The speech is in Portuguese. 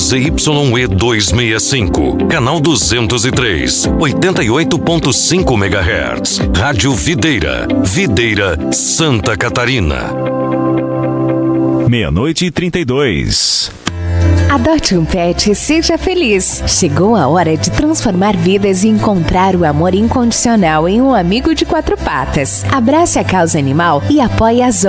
ZYE 265, canal 203, 88.5 MHz. Rádio Videira, Videira, Santa Catarina. 00:32. Adote um pet e seja feliz. Chegou a hora de transformar vidas e encontrar o amor incondicional em um amigo de quatro patas. Abrace a causa animal e apoie as